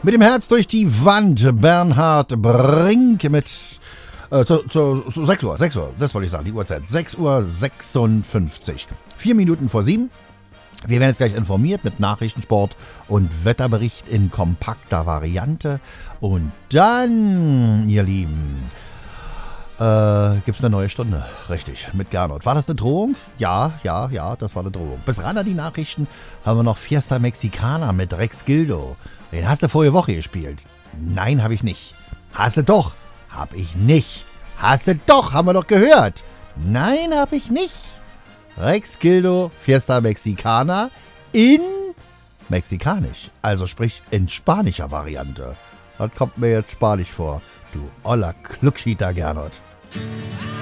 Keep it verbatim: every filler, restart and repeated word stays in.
Mit dem Herz durch die Wand, Bernhard Brink mit äh, zu, zu, zu sechs Uhr, sechs Uhr, das wollte ich sagen, die Uhrzeit, sechs Uhr sechsundfünfzig. Vier Minuten vor sieben. Wir werden jetzt gleich informiert mit Nachrichtensport und Wetterbericht in kompakter Variante. Und dann, ihr Lieben, äh, gibt es eine neue Stunde. Richtig, mit Gernot. War das eine Drohung? Ja, ja, ja, das war eine Drohung. Bis ran an die Nachrichten haben wir noch Fiesta Mexicana mit Rex Gildo. Den hast du vorige Woche gespielt. Nein, habe ich nicht. Hast du doch. Hab ich nicht. Hast du doch, haben wir doch gehört. Nein, habe ich nicht. Rex Gildo, Fiesta Mexicana in Mexikanisch. Also sprich in spanischer Variante. Das kommt mir jetzt spanisch vor. Du oller Kluckschieter Gernot.